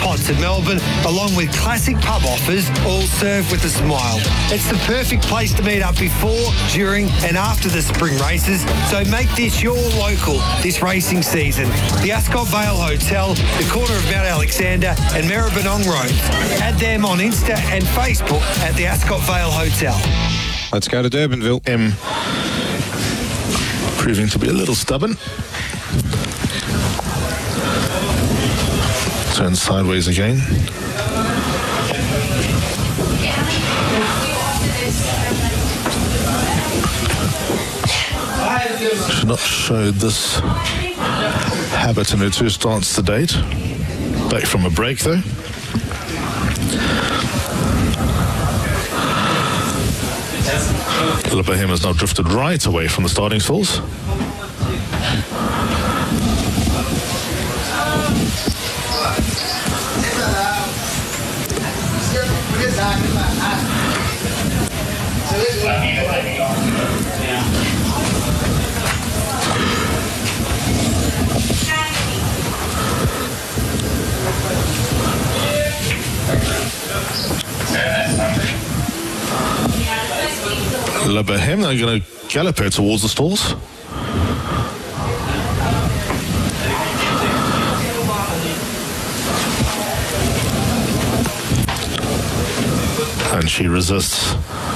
pots at Melbourne, along with classic pub offers, all served with a smile. It's the perfect place to meet up before, during and after the spring races, so make this your local this racing season. The Ascot Vale Hotel, the corner of Mount Alexander and Maribyrnong Roads. Add them on Insta and Facebook at the Ascot Vale Hotel. Let's go to Durbanville. Proving to be a little stubborn. Turns sideways again. Should not show this habit in her two starts to date. Back from a break though. La Boheme has now drifted right away from the starting stalls. La Boheme, they're going to gallop her towards the stalls. And she resists.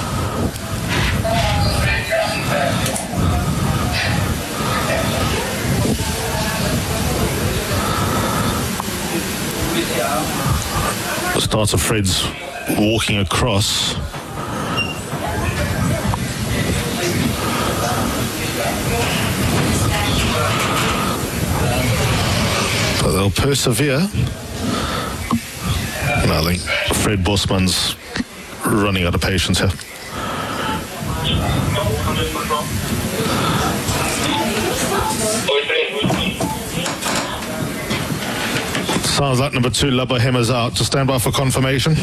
The start of Fred's walking across. But they'll persevere. And I think Fred Bosman's running out of patience here. Sounds like number 2, La Boheme is out. Just stand by for confirmation.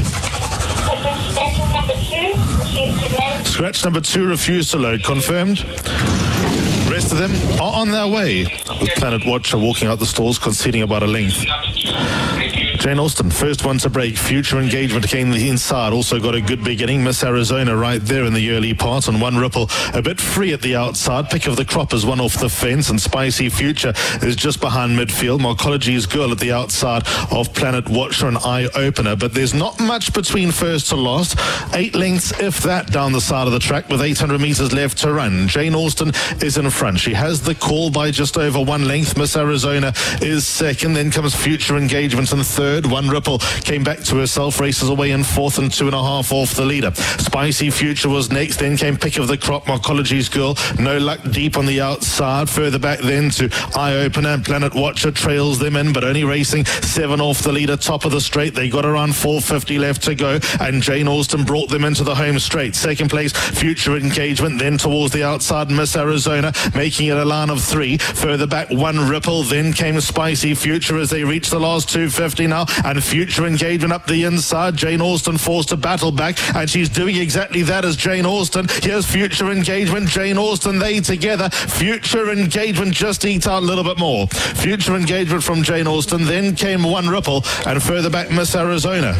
Scratch number 2 refused to load. Confirmed. Rest of them are on their way, with Planet Watcher walking out the stalls, conceding about a length. Jane Austen, first one to break. Future Engagement came the inside, also got a good beginning. Miss Arizona right there in the early part on one ripple, a bit free at the outside. Pick of the Crop is one off the fence, and Spicy Future is just behind midfield. Marcology's Girl at the outside of Planet Watcher, an eye-opener, but there's not much between first to last. 8 lengths, if that, down the side of the track with 800 metres left to run. Jane Austen is in front. She has the call by just over 1 length. Miss Arizona is second. Then comes Future Engagement in third. One ripple came back to herself, races away in fourth and 2.5 off the leader. Spicy Future was next. Then came Pick of the Crop, Marcology's Girl. No Luck deep on the outside. Further back then to Eye Opener. Planet Watcher trails them in, but only racing 7 off the leader. Top of the straight. They got around 450 left to go, and Jane Austen brought them into the home straight. Second place, Future Engagement. Then towards the outside, Miss Arizona, making it a line of 3. Further back, one ripple. Then came Spicy Future as they reached the last 250 now, and Future Engagement up the inside. Jane Austen forced to battle back, and she's doing exactly that as Jane Austen. Here's Future Engagement, Jane Austen, they together. Future Engagement just eked out a little bit more. Future Engagement from Jane Austen. Then came one ripple, and further back, Miss Arizona.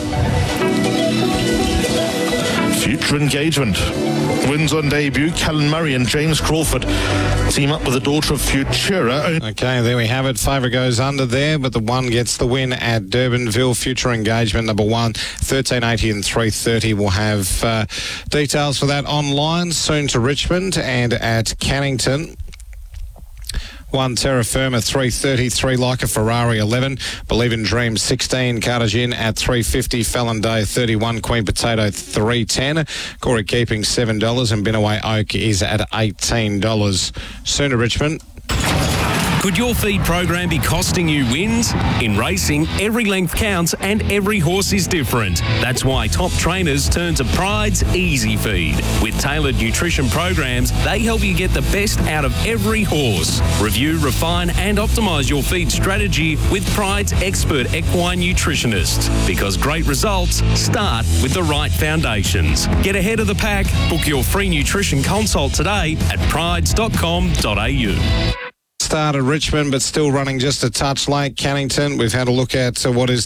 Future Engagement wins on debut. Callan Murray and James Crawford team up with the daughter of Futura. Okay, there we have it. Favourite goes under there, but the one gets the win at Durbanville. Future Engagement, number 1, 1380 and 330. We'll have details for that online soon to Richmond and at Cannington. 1 Terra Firma 333, Like a Ferrari 11, Believe in Dreams 16, Cartagena at 350, Fallon Day 31, Queen Potato 310, Corey Keeping $7, and Binaway Oak is at $18. Soon to Richmond. Could your feed program be costing you wins? In racing, every length counts and every horse is different. That's why top trainers turn to Pride's Easy Feed. With tailored nutrition programs, they help you get the best out of every horse. Review, refine and optimise your feed strategy with Pride's expert equine nutritionists. Because great results start with the right foundations. Get ahead of the pack. Book your free nutrition consult today at prides.com.au. Start at Richmond, but still running just a touch late. Cannington, we've had a look at what is